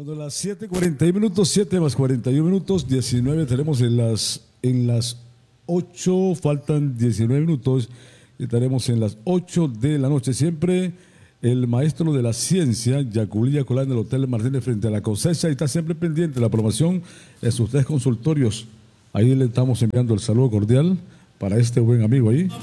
Cuando las 7:41, 7 más 41 minutos, 19 tenemos en las 8, faltan 19 minutos y estaremos en las 8 de la noche. Siempre el maestro de la ciencia, Yaculí Yaculá, en el Hotel Martínez frente a la cosecha, y está siempre pendiente de la promoción en sus 3 consultorios. Ahí le estamos enviando el saludo cordial para este buen amigo ahí.